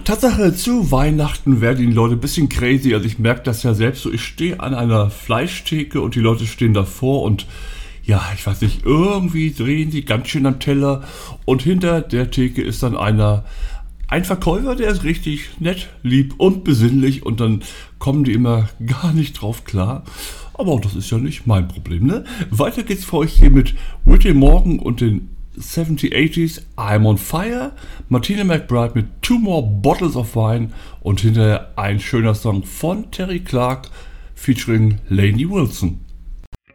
Tatsache, zu Weihnachten werden die Leute ein bisschen crazy. Also ich merke das ja selbst so. Ich stehe an einer Fleischtheke und die Leute stehen davor und ja, ich weiß nicht, irgendwie drehen die ganz schön am Teller und hinter der Theke ist dann ein Verkäufer, der ist richtig nett, lieb und besinnlich und dann kommen die immer gar nicht drauf klar. Aber das ist ja nicht mein Problem, ne? Weiter geht's für euch hier mit Whitney Morgan und den 70 80s, I'm on Fire, Martina McBride mit Two More Bottles of Wine und hinterher ein schöner Song von Terry Clark featuring Lainey Wilson.